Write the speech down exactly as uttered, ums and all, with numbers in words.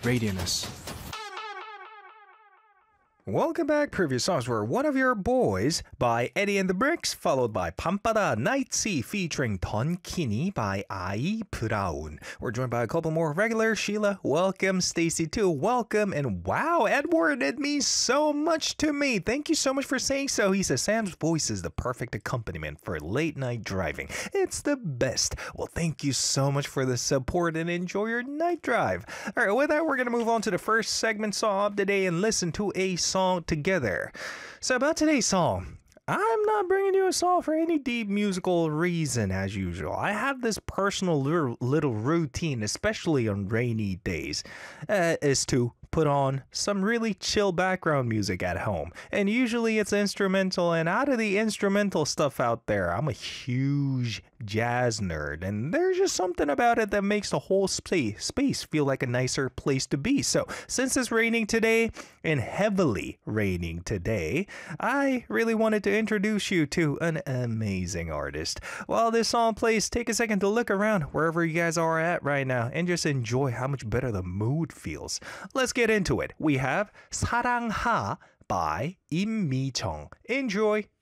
Radioness. Welcome back. Previous songs were One of Your Boys by Eddie and the Bricks, followed by Pampada Nightsea featuring Tonkini by Ai Brown. We're joined by a couple more regulars. Sheila, welcome. Stacy, too, welcome. And wow, Edward, it means so much to me. Thank you so much for saying so. He says, Sam's voice is the perfect accompaniment for late night driving. It's the best. Well, thank you so much for the support and enjoy your night drive. All right, with that, we're going to move on to the first segment song of the day and listen to a song together. So about today's song, I'm not bringing you a song for any deep musical reason as usual. I have this personal little, little routine, especially on rainy days, uh, is to put on some really chill background music at home. And usually it's instrumental, and out of the instrumental stuff out there, I'm a huge jazz nerd, and there's just something about it that makes the whole space space feel like a nicer place to be. So since it's raining today, and heavily raining today, I really wanted to introduce you to an amazing artist. While this song plays, take a second to look around wherever you guys are at right now and just enjoy how much better the mood feels. Let's get into it. We have 사랑하 by Im Mi-chung. Enjoy.